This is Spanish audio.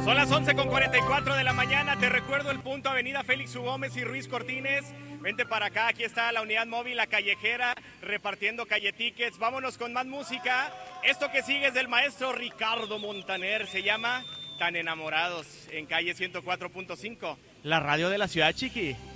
Son las 11:44 de la mañana. Te recuerdo el punto: Avenida Félix U. Gómez y Ruiz Cortines. Vente para acá, aquí está la unidad móvil, la callejera, repartiendo calle tickets. Vámonos con más música. Esto que sigue es del maestro Ricardo Montaner. Se llama Tan Enamorados, en calle 104.5. La radio de la ciudad, chiqui.